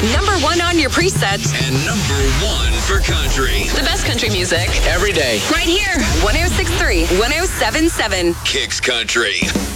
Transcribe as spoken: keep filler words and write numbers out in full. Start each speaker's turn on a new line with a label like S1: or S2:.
S1: Number one on your presets.
S2: And number one for country.
S1: The best country music.
S2: Every day.
S1: Right here. one oh six point three, one oh seven point seven.
S2: Kicks Country.